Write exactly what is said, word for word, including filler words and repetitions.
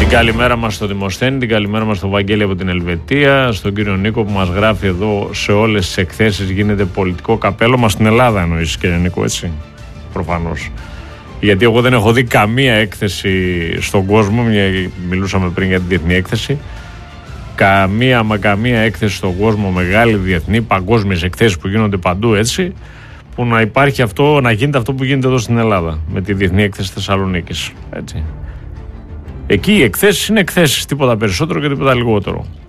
Την καλημέρα μας στο Δημοσθένη, την καλημέρα μας στο Βαγγέλη από την Ελβετία, στον κύριο Νίκο που μας γράφει εδώ σε όλες τις εκθέσεις γίνεται πολιτικό καπέλο. Μας στην Ελλάδα εννοείς, κύριε Νίκο, έτσι, προφανώς. Γιατί εγώ δεν έχω δει καμία έκθεση στον κόσμο, μιλούσαμε πριν για τη διεθνή έκθεση, καμία μα καμία έκθεση στον κόσμο, μεγάλη διεθνή, παγκόσμιες εκθέσεις που γίνονται παντού έτσι, που να υπάρχει αυτό, να γίνεται αυτό που γίνεται εδώ στην Ελλάδα με τη Διεθνή Έκθεση Θεσσαλονίκης. Έτσι. Εκεί οι εκθέσεις είναι εκθέσεις, τίποτα περισσότερο και τίποτα λιγότερο.